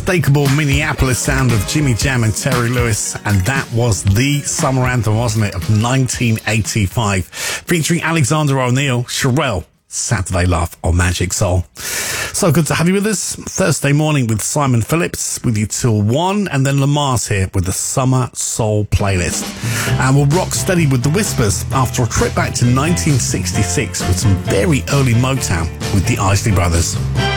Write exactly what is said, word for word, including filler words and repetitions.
unmistakable Minneapolis sound of Jimmy Jam and Terry Lewis, and that was the summer anthem, wasn't it, of nineteen eighty-five, featuring Alexander O'Neal, Sherelle, Saturday Love on Magic Soul. So good to have you with us Thursday morning with Simon Phillips, with you till one, and then Lamar's here with the Summer Soul playlist. And we'll rock steady with the Whispers after a trip back to nineteen sixty-six with some very early Motown with the Isley Brothers.